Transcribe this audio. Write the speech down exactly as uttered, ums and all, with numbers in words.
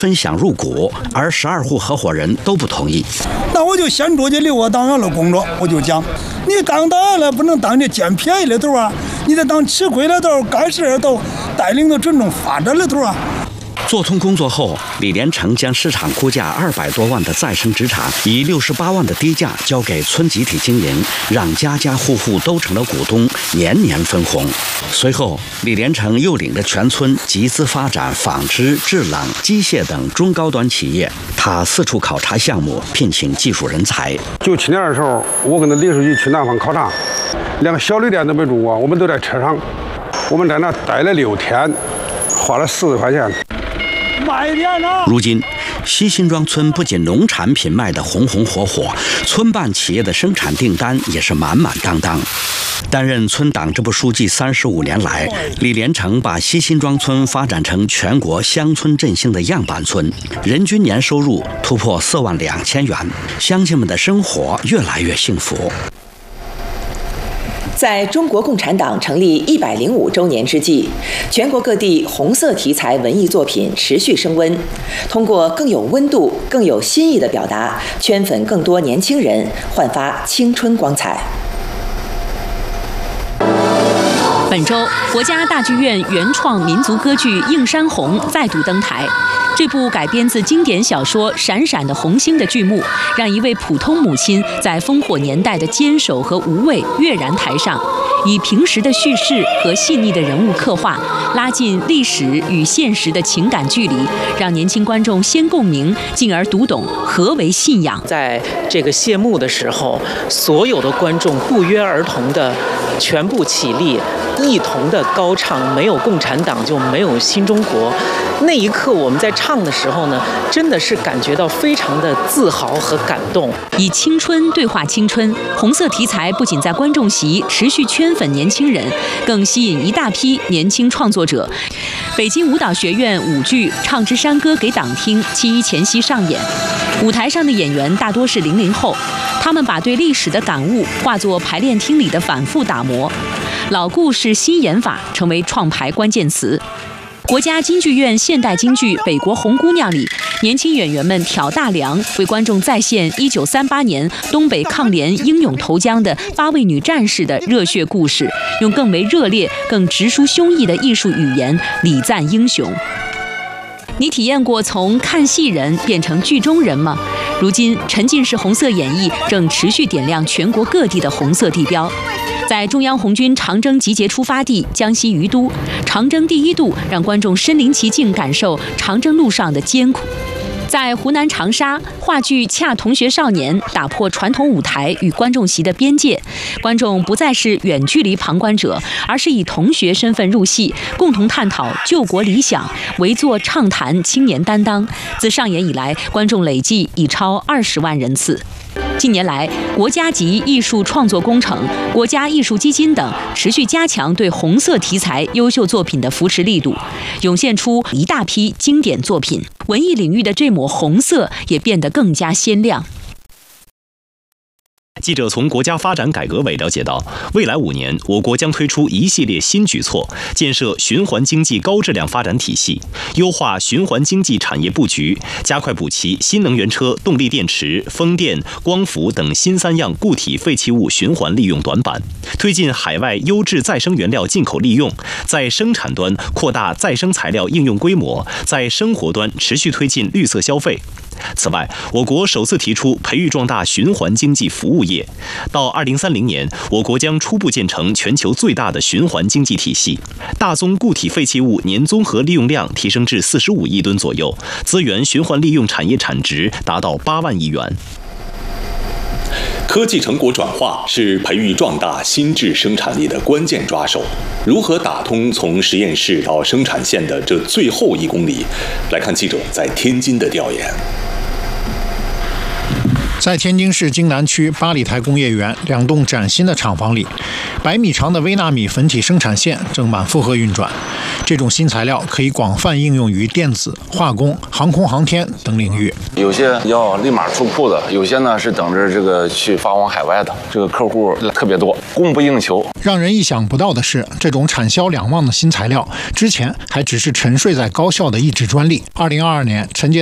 分享入股，而十二户合伙人都不同意。 那我就先出去留我党员的工作，我就讲，你当党员了不能当这捡便宜的头啊，你得当吃亏的头，干事的头，带领着群众发展的头啊。 做通工作后，李连成将市场估价二百多万的再生纸厂以六十八万的低价交给村集体经营，让家家户户都成了股东，年年分红。随后，李连成又领着全村集资发展纺织、制冷、机械等中高端企业。他四处考察项目，聘请技术人才。 九七年的时候，我跟着李书记去南方考察，连个小旅店都没住过，我们都在车上，我们在那待了六天，花了四十块钱。 如今，西辛庄村不仅农产品卖得红红火火，村办企业的生产订单也是满满当当。担任村党支部书记三十五年来，李连成把西辛庄村发展成全国乡村振兴的样板村，人均年收入突破四万两千元，乡亲们的生活越来越幸福。 在中国共产党成立一百零五周年之际，全国各地红色题材文艺作品持续升温，通过更有温度、更有新意的表达，圈粉更多年轻人，焕发青春光彩。 本周，国家大剧院原创民族歌剧《映山红》再度登台。这部改编自经典小说《闪闪的红星》的剧目，让一位普通母亲在烽火年代的坚守和无畏跃然台上，以平实的叙事和细腻的人物刻画，拉近历史与现实的情感距离，让年轻观众先共鸣，进而读懂何为信仰。 在这个谢幕的时候，所有的观众不约而同的全部起立，一同的高唱"没有共产党就没有新中国"。那一刻，我们在唱的时候呢，真的是感觉到非常的自豪和感动。 以青春对话青春，红色题材不仅在观众席持续圈粉年轻人，更吸引一大批年轻创作者。北京舞蹈学院舞剧《唱支山歌给党听》七一前夕上演，舞台上的演员大多是零零后，他们把对历史的感悟化作排练厅里的反复打磨，老故事新演法成为创排关键词。国家京剧院现代京剧《北国红姑娘》里，年轻演员们挑大梁，为观众再现一九三八年东北抗联英勇投江的八位女战士的热血故事，用更为热烈、更直抒胸臆的艺术语言礼赞英雄。你体验过从看戏人变成剧中人吗？如今，沉浸式红色演绎正持续点亮全国各地的红色地标。在中央红军长征集结出发地江西于都，长征第一度让观众身临其境感受长征路上的艰苦。在湖南长沙，话剧《恰同学少年》打破传统舞台与观众席的边界，观众不再是远距离旁观者，而是以同学身份入戏，共同探讨救国理想，围坐畅谈青年担当。自上演以来，观众累计已超二十万人次。近年来，国家级艺术创作工程、国家艺术基金等持续加强对红色题材优秀作品的扶持力度，涌现出一大批经典作品。文艺领域的这抹红色也变得更加鲜亮。 记者从国家发展改革委了解到，未来五年，我国将推出一系列新举措，建设循环经济高质量发展体系，优化循环经济产业布局，加快补齐新能源车、动力电池、风电、光伏等新三样固体废弃物循环利用短板，推进海外优质再生原料进口利用，在生产端扩大再生材料应用规模，在生活端持续推进绿色消费。此外，我国首次提出培育壮大循环经济服务业，到二零三零年，我国将初步建成全球最大的循环经济体系，大宗固体废弃物年综合利用量提升至四十五亿吨左右，资源循环利用产业产值达到八万亿元。 科技成果转化是培育壮大新质生产力的关键抓手。如何打通从实验室到生产线的这最后一公里？来看记者在天津的调研。 在天津市津南区八里台工业园两栋崭新的厂房里，百米长的微纳米粉体生产线正满负荷运转。 这种新材料可以广泛应用于电子、化工、航空航天等领域。 有些要立马出库的，有些呢是等着这个去发往海外的，这个客户特别多，供不应求。 让人意想不到的是，这种产销两旺的新材料之前还只是沉睡在高校的一纸专利。二零二二年，陈杰